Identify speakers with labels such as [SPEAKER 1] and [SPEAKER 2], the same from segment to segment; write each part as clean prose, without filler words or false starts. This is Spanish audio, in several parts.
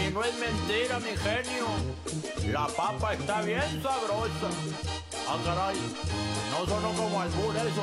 [SPEAKER 1] Y no es mentira, mi genio. La papa está bien sabrosa. Ah, caray, no sonó como albur eso.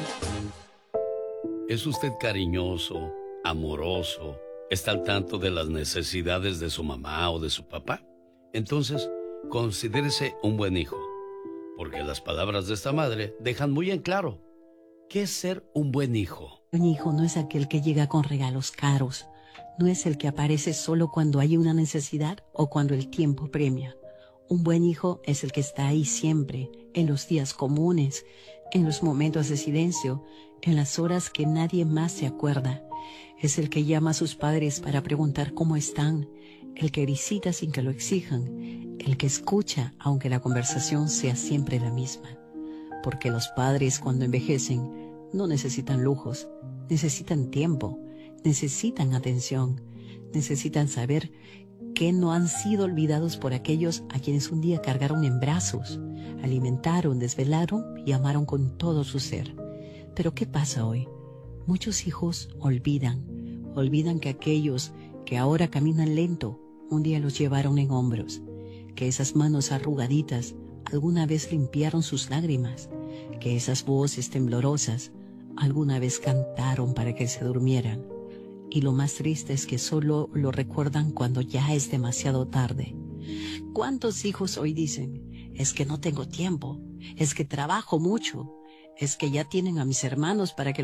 [SPEAKER 2] ¿Es usted cariñoso, amoroso, está al tanto de las necesidades de su mamá o de su papá? Entonces, considérese un buen hijo, porque las palabras de esta madre dejan muy en claro qué es ser un buen hijo.
[SPEAKER 3] Un hijo no es aquel que llega con regalos caros, no es el que aparece solo cuando hay una necesidad o cuando el tiempo premia. Un buen hijo es el que está ahí siempre, en los días comunes, en los momentos de silencio, en las horas que nadie más se acuerda. Es el que llama a sus padres para preguntar cómo están, el que visita sin que lo exijan, el que escucha aunque la conversación sea siempre la misma. Porque los padres cuando envejecen no necesitan lujos, necesitan tiempo, necesitan atención, necesitan saber que no han sido olvidados por aquellos a quienes un día cargaron en brazos, alimentaron, desvelaron y amaron con todo su ser. Pero ¿qué pasa hoy? Muchos hijos olvidan que aquellos que ahora caminan lento, un día los llevaron en hombros, que esas manos arrugaditas alguna vez limpiaron sus lágrimas, que esas voces temblorosas alguna vez cantaron para que se durmieran. Y lo más triste es que solo lo recuerdan cuando ya es demasiado tarde. ¿Cuántos hijos hoy dicen, es que no tengo tiempo, es que trabajo mucho, es que ya tienen a mis hermanos para que